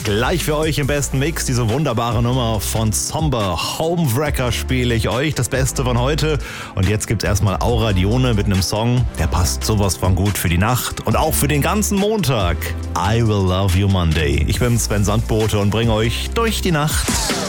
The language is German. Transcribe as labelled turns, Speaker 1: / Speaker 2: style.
Speaker 1: Gleich für euch im besten Mix diese wunderbare Nummer von Somber. Homewrecker spiele ich euch, das Beste von heute. Und jetzt gibt's erstmal Aura Dione mit einem Song, der passt sowas von gut für die Nacht und auch für den ganzen Montag. I Will Love You Monday. Ich bin Sven Sandbote und bringe euch durch die Nacht.